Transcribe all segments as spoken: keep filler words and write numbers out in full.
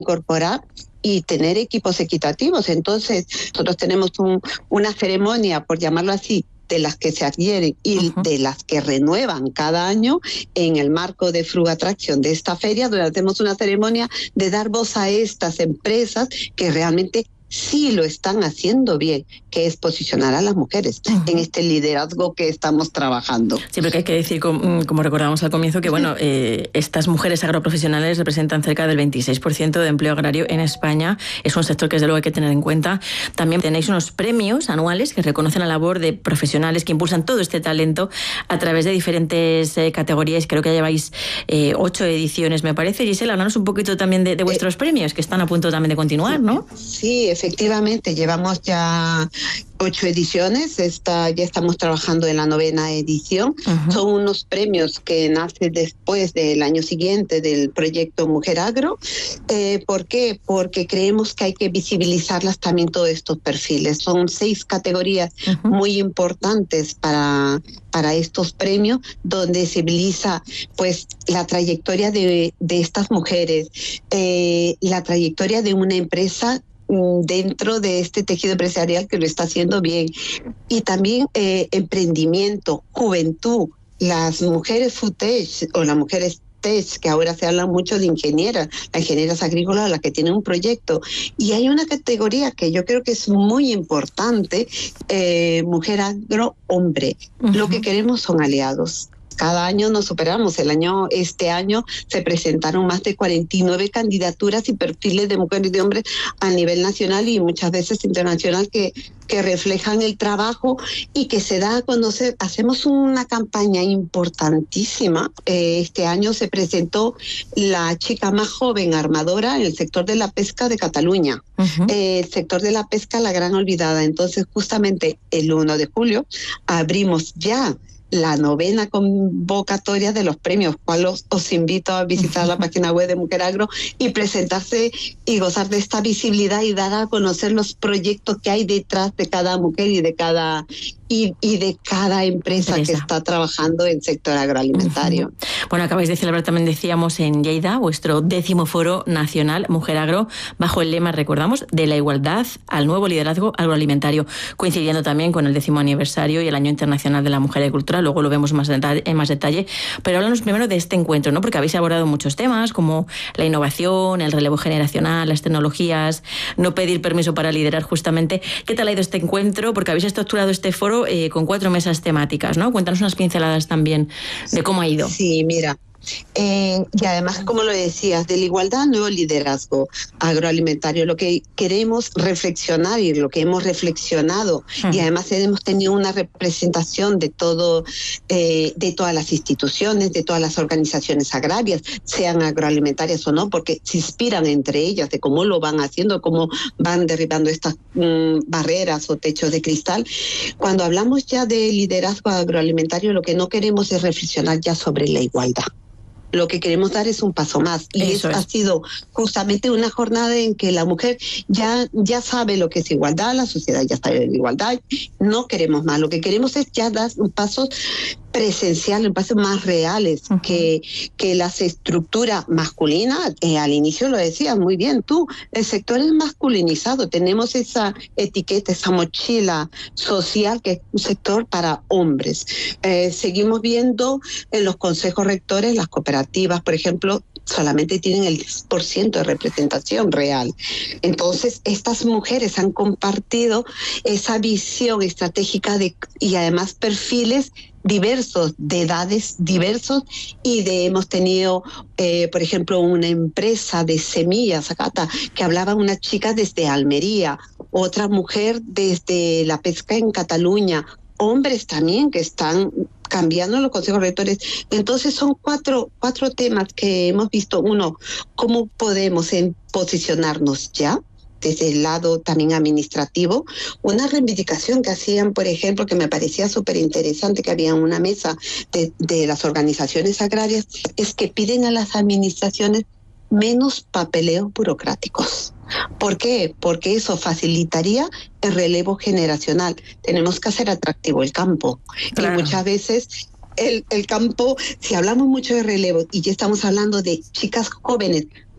incorporar y tener equipos equitativos. Entonces, nosotros tenemos un, una ceremonia, por llamarlo así, de las que se adhieren y uh-huh. de las que renuevan cada año en el marco de Fruga Attraction de esta feria, donde hacemos una ceremonia de dar voz a estas empresas que realmente sí lo están haciendo bien, que es posicionar a las mujeres uh-huh. en este liderazgo que estamos trabajando. Sí, porque hay que decir, como, como recordábamos al comienzo, que bueno, eh, estas mujeres agroprofesionales representan cerca del veintiséis por ciento de empleo agrario en España. Es un sector que desde luego hay que tener en cuenta. También tenéis unos premios anuales que reconocen la labor de profesionales que impulsan todo este talento a través de diferentes eh, categorías. Creo que lleváis eh, ocho ediciones, me parece. Gisela, háblanos un poquito también de, de vuestros eh, premios, que están a punto también de continuar, ¿no? Sí, efectivamente, llevamos ya ocho ediciones, esta, ya estamos trabajando en la novena edición. Uh-huh. Son unos premios que nacen después del año siguiente del proyecto Mujer Agro. Eh, ¿Por qué? Porque creemos que hay que visibilizarlas también todos estos perfiles. Son seis categorías uh-huh. muy importantes para, para estos premios, donde se visibiliza pues la trayectoria de, de estas mujeres, eh, la trayectoria de una empresa dentro de este tejido empresarial que lo está haciendo bien, y también eh, emprendimiento, juventud, las mujeres FUTECH o las mujeres tech, que ahora se habla mucho de ingenieras, las ingenieras agrícolas, las que tienen un proyecto. Y hay una categoría que yo creo que es muy importante, eh, mujer agro, hombre. Uh-huh. Lo que queremos son aliados. Cada año nos superamos. El año, este año se presentaron más de cuarenta y nueve candidaturas y perfiles de mujeres y de hombres a nivel nacional y muchas veces internacional que, que reflejan el trabajo y que se da a conocer. Hacemos una campaña importantísima. Eh, este año se presentó la chica más joven armadora en el sector de la pesca de Cataluña. Uh-huh. Eh, el sector de la pesca, la gran olvidada. Entonces, justamente el uno de julio abrimos ya la novena convocatoria de los premios, cual os, os invito a visitar la página web de Mujer Agro y presentarse y gozar de esta visibilidad y dar a conocer los proyectos que hay detrás de cada mujer y de cada y, y de cada empresa, empresa que está trabajando en sector agroalimentario. Uh-huh. Bueno, acabáis de celebrar, también decíamos, en Lleida, vuestro décimo foro nacional Mujer Agro, bajo el lema, recordamos, de la igualdad al nuevo liderazgo agroalimentario, coincidiendo también con el décimo aniversario y el Año Internacional de la Mujer Agricultora. Luego lo vemos más en más detalle, pero háblanos primero de este encuentro, ¿no? Porque habéis abordado muchos temas como la innovación, el relevo generacional, las tecnologías, no pedir permiso para liderar justamente. ¿Qué tal ha ido este encuentro? Porque habéis estructurado este foro eh, con cuatro mesas temáticas, ¿no? Cuéntanos unas pinceladas también de cómo ha ido. Sí, mira. Eh, y además, como lo decías, de la igualdad, nuevo liderazgo agroalimentario. Lo que queremos reflexionar y lo que hemos reflexionado, uh-huh. y además hemos tenido una representación de todo, eh, de todas las instituciones, de todas las organizaciones agrarias, sean agroalimentarias o no, porque se inspiran entre ellas de cómo lo van haciendo, cómo van derribando estas mm, barreras o techos de cristal. Cuando hablamos ya de liderazgo agroalimentario, lo que no queremos es reflexionar ya sobre la igualdad. Lo que queremos dar es un paso más, y eso es. Ha sido justamente una jornada en que la mujer ya, ya sabe lo que es igualdad, la sociedad ya sabe de igualdad, no queremos más, lo que queremos es ya dar pasos presenciales, pasos más reales, uh-huh. que, que las estructuras masculinas, eh, al inicio lo decías muy bien tú, el sector es masculinizado, tenemos esa etiqueta, esa mochila social que es un sector para hombres. Eh, seguimos viendo en los consejos rectores, las cooperativas, por ejemplo, solamente tienen el diez por ciento de representación real. Entonces, estas mujeres han compartido esa visión estratégica de, y además perfiles diversos, de edades diversos, y de hemos tenido, eh, por ejemplo, una empresa de semillas, Acata, que hablaba una chica desde Almería, otra mujer desde la pesca en Cataluña, hombres también que están cambiando los consejos rectores. Entonces son cuatro, cuatro temas que hemos visto. Uno, cómo podemos en posicionarnos ya, desde el lado también administrativo. Una reivindicación que hacían, por ejemplo, que me parecía súper interesante, que había una mesa de, de las organizaciones agrarias, es que piden a las administraciones menos papeleos burocráticos. ¿Por qué? Porque eso facilitaría el relevo generacional. Tenemos que hacer atractivo el campo. Claro. Y muchas veces el, el campo, si hablamos mucho de relevo y ya estamos hablando de chicas jóvenes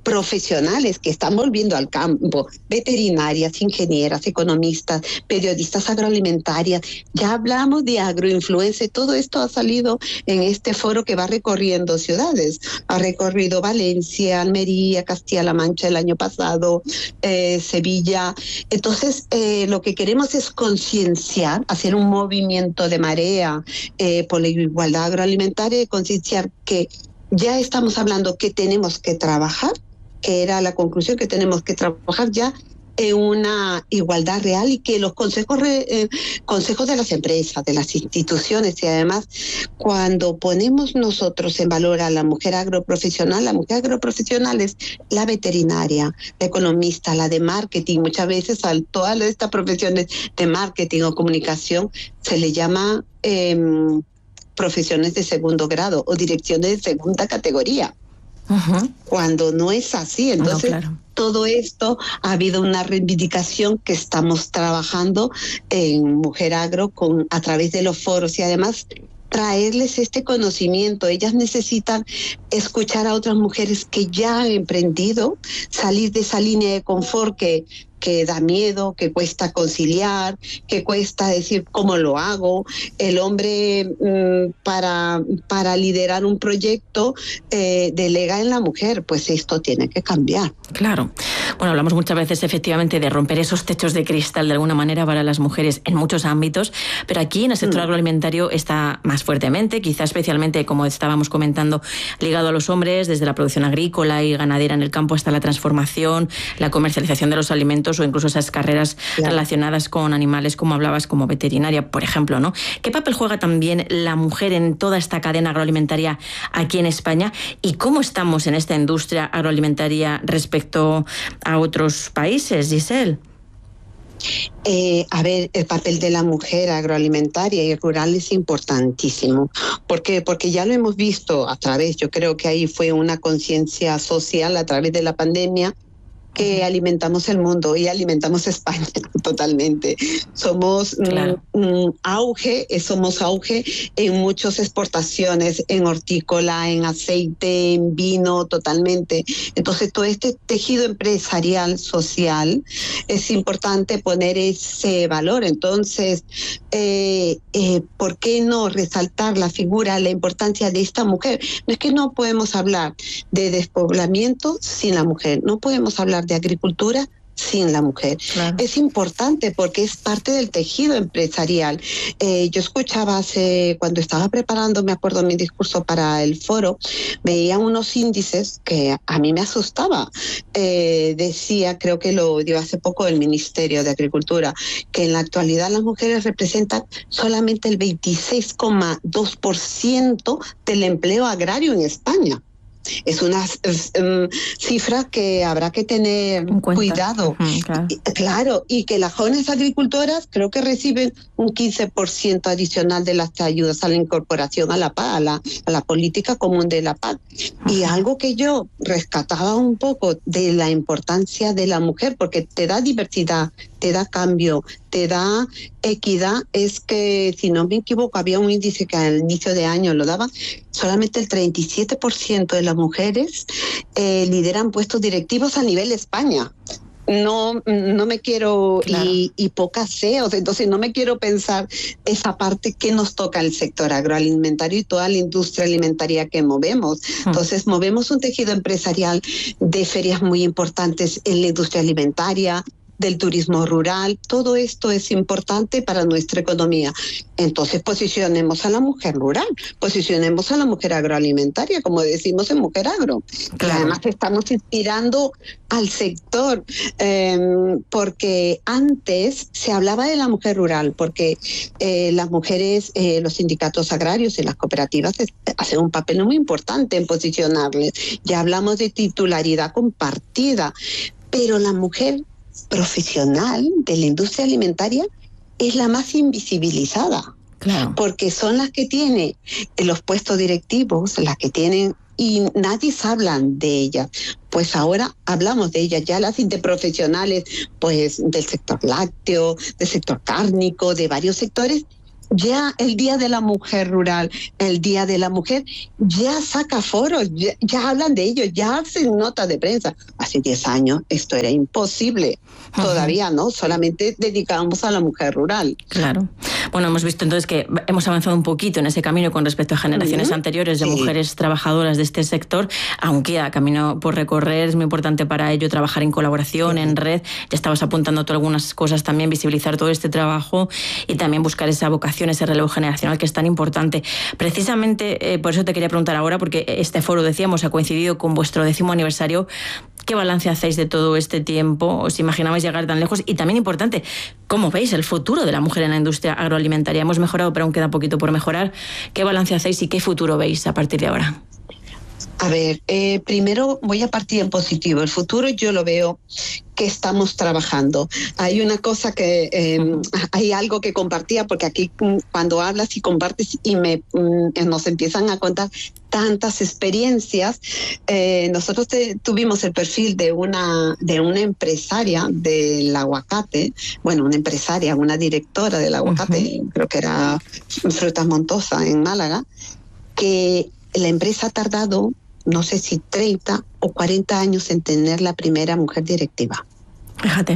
profesionales que están volviendo al campo, veterinarias, ingenieras, economistas, periodistas agroalimentarias. Ya hablamos de agroinfluencia, todo esto ha salido en este foro que va recorriendo ciudades. Ha recorrido Valencia, Almería, Castilla-La Mancha el año pasado, eh, Sevilla. Entonces, eh, lo que queremos es concienciar, hacer un movimiento de marea eh, por la igualdad agroalimentaria y concienciar que ya estamos hablando que tenemos que trabajar, que era la conclusión, que tenemos que trabajar ya en una igualdad real y que los consejos eh, consejos de las empresas, de las instituciones, y además cuando ponemos nosotros en valor a la mujer agroprofesional, la mujer agroprofesional es la veterinaria, la economista, la de marketing. Muchas veces a todas estas profesiones de marketing o comunicación se le llama eh, profesiones de segundo grado o direcciones de segunda categoría. Uh-huh. Cuando no es así, entonces no, claro. Todo esto ha habido una reivindicación que estamos trabajando en Mujer Agro con, a través de los foros y además traerles este conocimiento. Ellas necesitan escuchar a otras mujeres que ya han emprendido, salir de esa línea de confort que que da miedo, que cuesta conciliar, que cuesta decir cómo lo hago. El hombre mmm, para, para liderar un proyecto eh, delega en la mujer, pues esto tiene que cambiar. Claro. Bueno, hablamos muchas veces efectivamente de romper esos techos de cristal de alguna manera para las mujeres en muchos ámbitos, pero aquí en el sector mm. agroalimentario está más fuertemente, quizá especialmente, como estábamos comentando, ligado a los hombres, desde la producción agrícola y ganadera en el campo hasta la transformación, la comercialización de los alimentos o incluso esas carreras claro. relacionadas con animales, como hablabas, como veterinaria, por ejemplo, ¿no? ¿Qué papel juega también la mujer en toda esta cadena agroalimentaria aquí en España? ¿Y cómo estamos en esta industria agroalimentaria respecto a otros países, Giselle? Eh, a ver, el papel de la mujer agroalimentaria y rural es importantísimo. ¿Por qué? Porque ya lo hemos visto a través, yo creo que ahí fue una conciencia social a través de la pandemia, que alimentamos el mundo y alimentamos España totalmente. Somos claro. mm, auge, somos auge en muchas exportaciones, en hortícola, en aceite, en vino, totalmente. Entonces, todo este tejido empresarial, social, es importante poner ese valor. Entonces, eh, eh, ¿por qué no resaltar la figura, la importancia de esta mujer? No es que no podemos hablar de despoblamiento sin la mujer, no podemos hablar de agricultura sin la mujer. Claro. Es importante porque es parte del tejido empresarial. Eh, yo escuchaba hace, cuando estaba preparando, me acuerdo mi discurso para el foro, veía unos índices que a mí me asustaba. Eh, decía, creo que lo dio hace poco el Ministerio de Agricultura, que en la actualidad las mujeres representan solamente el veintiséis coma dos por ciento del empleo agrario en España. Es una um, cifra que habrá que tener cuidado. Uh-huh, claro. Y, claro, y que las jóvenes agricultoras creo que reciben un quince por ciento adicional de las ayudas a la incorporación a la P A C, a la, a la política común de la P A C. Uh-huh. Y algo que yo rescataba un poco de la importancia de la mujer, porque te da diversidad, te da cambio, te da equidad, es que, si no me equivoco, había un índice que al inicio de año lo daba, solamente el treinta y siete por ciento de las mujeres eh, lideran puestos directivos a nivel España. No, no me quiero, claro. y, y pocas C E Os, entonces no me quiero pensar esa parte que nos toca el sector agroalimentario y toda la industria alimentaria que movemos. Hmm. Entonces movemos un tejido empresarial de ferias muy importantes en la industria alimentaria, del turismo rural, todo esto es importante para nuestra economía. Entonces posicionemos a la mujer rural, posicionemos a la mujer agroalimentaria, como decimos en Mujer Agro. Claro. Además estamos inspirando al sector, eh, porque antes se hablaba de la mujer rural, porque eh, las mujeres, eh, los sindicatos agrarios y las cooperativas hacen un papel muy importante en posicionarles. Ya hablamos de titularidad compartida, pero la mujer profesional de la industria alimentaria es la más invisibilizada, claro. porque son las que tienen los puestos directivos, las que tienen, y nadie habla de ellas. Pues ahora hablamos de ellas, ya las interprofesionales, pues del sector lácteo, del sector cárnico, de varios sectores, ya el Día de la Mujer Rural, el Día de la Mujer, ya saca foros, ya, ya hablan de ello, ya hacen notas de prensa. Hace diez años esto era imposible. Uh-huh. Todavía no, solamente dedicábamos a la mujer rural. Claro. Bueno, hemos visto entonces que hemos avanzado un poquito en ese camino con respecto a generaciones uh-huh. anteriores de sí. mujeres trabajadoras de este sector, aunque a camino por recorrer. Es muy importante para ello trabajar en colaboración, uh-huh. en red. Ya estabas apuntando tú algunas cosas también, visibilizar todo este trabajo y también buscar esa vocación, ese relevo generacional que es tan importante. Precisamente eh, por eso te quería preguntar ahora, porque este foro, decíamos, ha coincidido con vuestro décimo aniversario. ¿Qué balance hacéis de todo este tiempo? ¿Os imaginabais llegar tan lejos? Y también importante, ¿cómo veis el futuro de la mujer en la industria agroalimentaria? Hemos mejorado, pero aún queda poquito por mejorar. ¿Qué balance hacéis y qué futuro veis a partir de ahora? A ver, eh, primero voy a partir en positivo. El futuro yo lo veo que estamos trabajando. Hay una cosa que, eh, hay algo que compartía, porque aquí cuando hablas y compartes y me, nos empiezan a contar tantas experiencias, eh, nosotros te, tuvimos el perfil de una, de una empresaria del aguacate, bueno, una empresaria, una directora del aguacate, uh-huh. creo que era Frutas Montosa en Málaga, que la empresa ha tardado no sé si treinta o cuarenta años en tener la primera mujer directiva. Fíjate.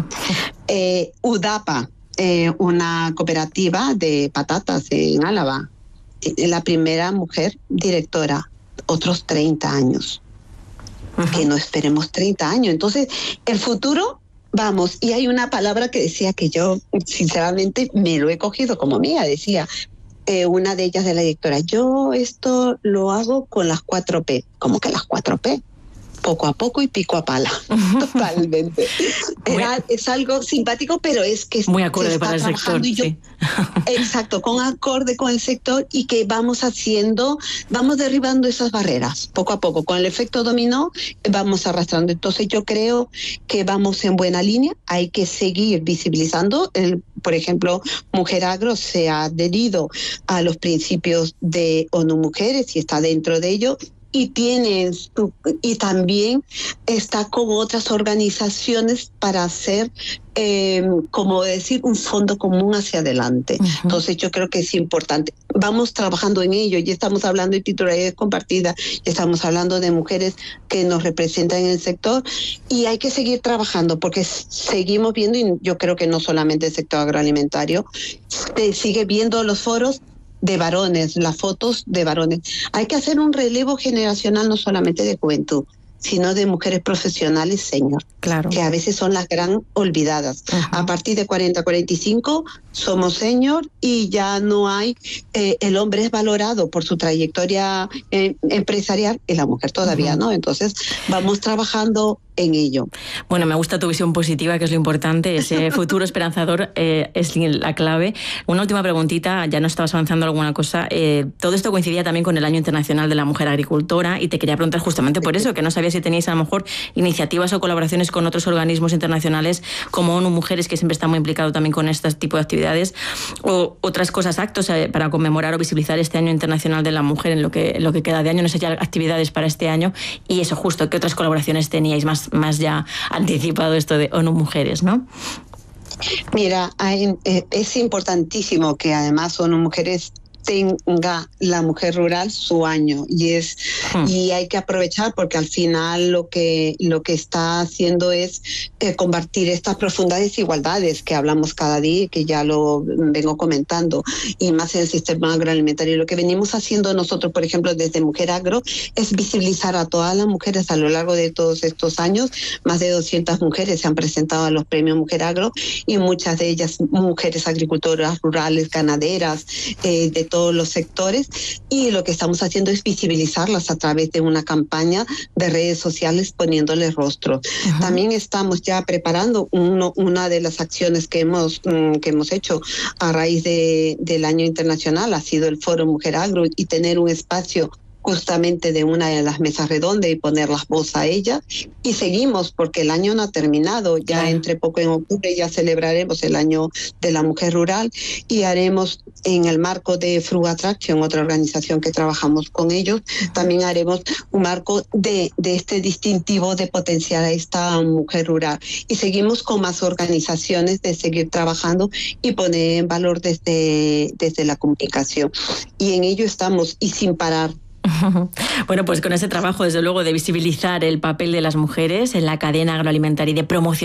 Eh, UDAPA, eh, una cooperativa de patatas en Álava, la primera mujer directora, otros treinta años. Uh-huh. Que no esperemos treinta años. Entonces, el futuro, vamos, y hay una palabra que decía que yo, sinceramente, me lo he cogido como mía, decía... Eh, una de ellas de la directora, yo esto lo hago con las cuatro P. ¿Cómo que las cuatro P? Poco a poco y pico a pala. Totalmente. Era, es algo simpático, pero es que muy acorde para el sector. Y yo, sí. Exacto, con acorde con el sector y que vamos haciendo, vamos derribando esas barreras poco a poco. Con el efecto dominó vamos arrastrando. Entonces yo creo que vamos en buena línea. Hay que seguir visibilizando. El, por ejemplo, Mujer Agro se ha adherido a los principios de ONU Mujeres y está dentro de ello. Y tiene y también está con otras organizaciones para hacer, eh, como decir, un fondo común hacia adelante. Uh-huh. Entonces yo creo que es importante. Vamos trabajando en ello, ya estamos hablando de titularidad compartida, ya estamos hablando de mujeres que nos representan en el sector y hay que seguir trabajando porque seguimos viendo, y yo creo que no solamente el sector agroalimentario, se sigue viendo los foros de varones, las fotos de varones. Hay que hacer un relevo generacional no solamente de juventud, sino de mujeres profesionales senior, claro. que a veces son las gran olvidadas. Uh-huh. A partir de cuarenta, cuarenta y cinco somos senior y ya no hay, eh, el hombre es valorado por su trayectoria eh, empresarial y la mujer todavía uh-huh. no. Entonces vamos trabajando en ello. Bueno, me gusta tu visión positiva, que es lo importante, ese futuro esperanzador eh, es la clave. Una última preguntita, ya no estabas avanzando alguna cosa. Eh, todo esto coincidía también con el Año Internacional de la Mujer Agricultora y te quería preguntar justamente por eso, que no sabía si teníais a lo mejor iniciativas o colaboraciones con otros organismos internacionales como ONU Mujeres, que siempre está muy implicado también con este tipo de actividades, o otras cosas, actos eh, para conmemorar o visibilizar este Año Internacional de la Mujer en lo que, en lo que queda de año. No sé, ya actividades para este año y eso justo, ¿qué otras colaboraciones teníais más más ya anticipado esto de ONU Mujeres, ¿no? Mira, hay, eh, es importantísimo que además ONU Mujeres tenga la mujer rural su año y es hmm. y hay que aprovechar porque al final lo que lo que está haciendo es eh, combatir estas profundas desigualdades que hablamos cada día y que ya lo vengo comentando y más en el sistema agroalimentario. Lo que venimos haciendo nosotros, por ejemplo, desde Mujer Agro es visibilizar a todas las mujeres a lo largo de todos estos años. Más de doscientas mujeres se han presentado a los premios Mujer Agro y muchas de ellas mujeres agricultoras rurales, ganaderas, eh, de todos los sectores, y lo que estamos haciendo es visibilizarlas a través de una campaña de redes sociales poniéndoles rostro. Uh-huh. También estamos ya preparando uno, una de las acciones que hemos mm, que hemos hecho a raíz de, del Año Internacional ha sido el Foro Mujer Agro y tener un espacio justamente de una de las mesas redondas y poner las voz a ella. Y seguimos porque el año no ha terminado. Ya claro. Entre poco en octubre ya celebraremos el año de la mujer rural y haremos en el marco de Fruit Attraction, otra organización que trabajamos con ellos, también haremos un marco de, de este distintivo de potenciar a esta mujer rural. Y seguimos con más organizaciones de seguir trabajando y poner en valor desde, desde la comunicación. Y en ello estamos y sin parar. Bueno, pues con ese trabajo, desde luego, de visibilizar el papel de las mujeres en la cadena agroalimentaria y de promocionar